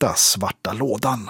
största svarta lådan.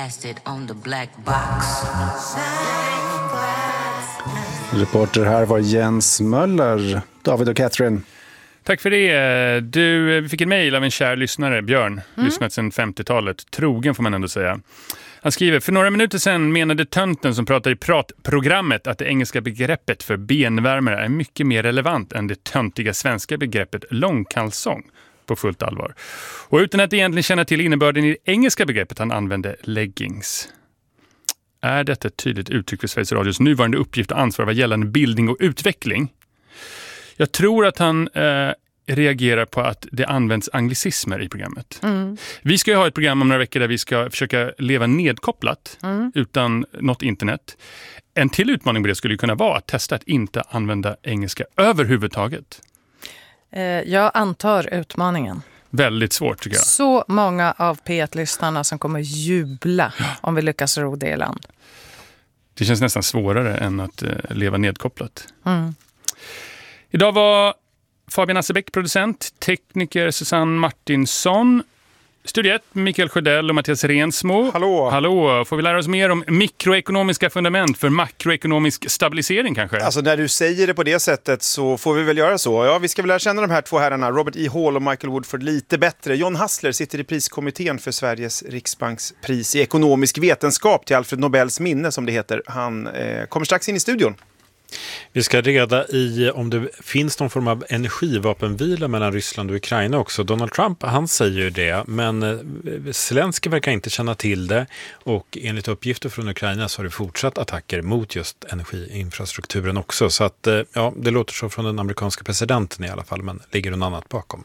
Reporter här var Jens Möller. David och Catherine. Tack för det. Vi fick ett mejl av en kär lyssnare, Björn. Lyssnat sedan 50-talet. Trogen får man ändå säga. Han skriver, för några minuter sedan menade tönten som pratar i pratprogrammet att det engelska begreppet för benvärmare är mycket mer relevant än det töntiga svenska begreppet långkalsong. På fullt allvar. Och utan att egentligen känna till innebörden i det engelska begreppet han använde leggings. Är detta ett tydligt uttryck för Sveriges Radios nuvarande uppgift och ansvar vad gällande bildning och utveckling? Jag tror att han reagerar på att det används anglicismer i programmet. Vi ska ju ha ett program om några veckor där vi ska försöka leva nedkopplat utan något internet. En till utmaning på det skulle ju kunna vara att testa att inte använda engelska överhuvudtaget. Jag antar utmaningen. Väldigt svårt tycker jag. Så många av P1-lyssnarna som kommer jubla om vi lyckas ro det i land. Det känns nästan svårare än att leva nedkopplat. Idag var Fabian Assebäck producent, tekniker Susanne Martinsson, studiet Mikael Sjödell och Mattias Rensmo. Hallå! Får vi lära oss mer om mikroekonomiska fundament för makroekonomisk stabilisering kanske? Alltså när du säger det på det sättet så får vi väl göra så. Ja, vi ska väl lära känna de här två herrarna, Robert E. Hall och Michael Woodford, lite bättre. John Hassler sitter i priskommittén för Sveriges Riksbankspris i ekonomisk vetenskap till Alfred Nobels minne som det heter. Han kommer strax in i studion. Vi ska reda i om det finns någon form av energivapenvila mellan Ryssland och Ukraina också. Donald Trump, han säger ju det, men Zelensky verkar inte känna till det och enligt uppgifter från Ukraina så har det fortsatt attacker mot just energiinfrastrukturen också. Så att, ja, det låter så från den amerikanska presidenten i alla fall, men ligger något annat bakom.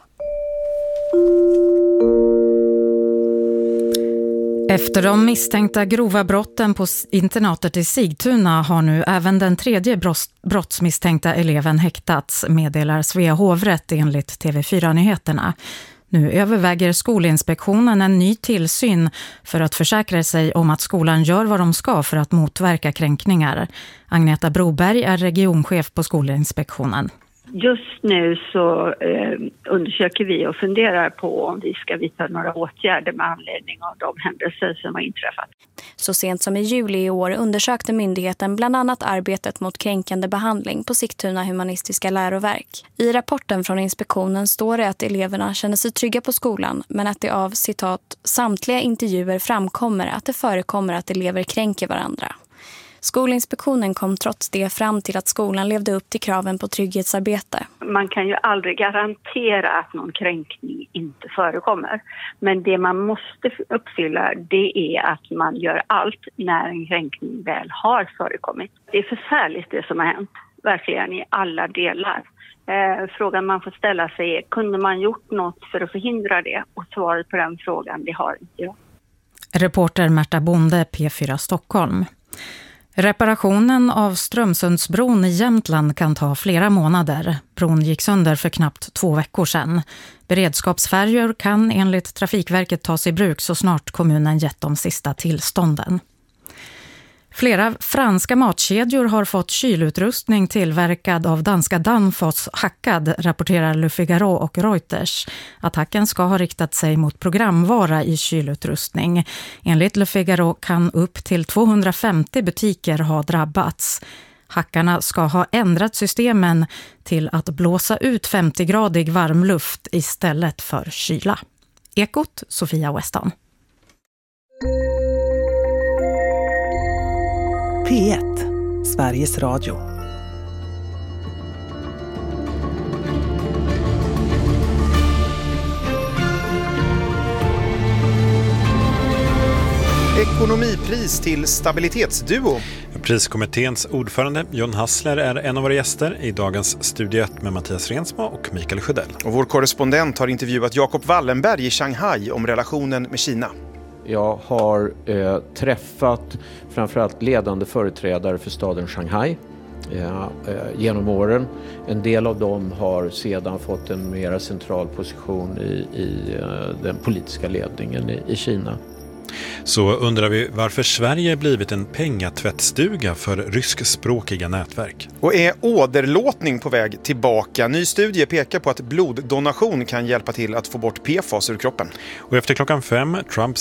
Efter de misstänkta grova brotten på internatet i Sigtuna har nu även den tredje brottsmisstänkta eleven häktats, meddelar Svea hovrätt enligt TV4-nyheterna. Nu överväger Skolinspektionen en ny tillsyn för att försäkra sig om att skolan gör vad de ska för att motverka kränkningar. Agneta Broberg är regionchef på Skolinspektionen. Just nu så undersöker vi och funderar på om vi ska vidta några åtgärder med anledning av de händelser som har inträffat. Så sent som i juli i år undersökte myndigheten bland annat arbetet mot kränkande behandling på Sigtuna humanistiska läroverk. I rapporten från inspektionen står det att eleverna känner sig trygga på skolan, men att det av, citat, samtliga intervjuer framkommer att det förekommer att elever kränker varandra. Skolinspektionen kom trots det fram till att skolan levde upp till kraven på trygghetsarbete. Man kan ju aldrig garantera att någon kränkning inte förekommer. Men det man måste uppfylla, det är att man gör allt när en kränkning väl har förekommit. Det är förfärligt det som har hänt, verkligen i alla delar. Frågan man får ställa sig är, kunde man gjort något för att förhindra det? Och svaret på den frågan, det har inte jag. Reporter Märta Bonde, P4 Stockholm. Reparationen av Strömsundsbron i Jämtland kan ta flera månader. Bron gick sönder för knappt 2 veckor sedan. Beredskapsfärjor kan enligt Trafikverket tas i bruk så snart kommunen gett de sista tillstånden. Flera franska matkedjor har fått kylutrustning tillverkad av danska Danfoss hackad, rapporterar Le Figaro och Reuters. Attacken ska ha riktat sig mot programvara i kylutrustning. Enligt Le Figaro kan upp till 250 butiker ha drabbats. Hackarna ska ha ändrat systemen till att blåsa ut 50-gradig varmluft istället för kyla. Ekot, Sofia Weston. P1, Sveriges Radio. Ekonomipris till stabilitetsduo. Priskommitténs ordförande John Hassler är en av våra gäster i dagens Studio 1 med Mattias Rensmo och Mikael Sjödell. Och vår korrespondent har intervjuat Jakob Wallenberg i Shanghai om relationen med Kina. Jag har träffat framförallt ledande företrädare för staden Shanghai genom åren. En del av dem har sedan fått en mer central position i den politiska ledningen i Kina. Så undrar vi varför Sverige blivit en pengatvättstuga för ryskspråkiga nätverk. Och är åderlåtning på väg tillbaka? Ny studie pekar på att bloddonation kan hjälpa till att få bort PFAS ur kroppen. Och efter klockan 5, Trumps